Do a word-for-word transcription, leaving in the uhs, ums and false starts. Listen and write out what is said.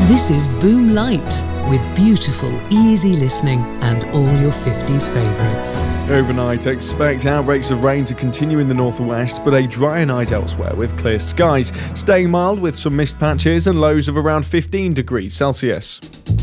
This is Boom Light, with beautiful, easy listening and all your fifties favourites. Overnight, expect outbreaks of rain to continue in the northwest, but a drier night elsewhere with clear skies, staying mild with some mist patches and lows of around fifteen degrees Celsius.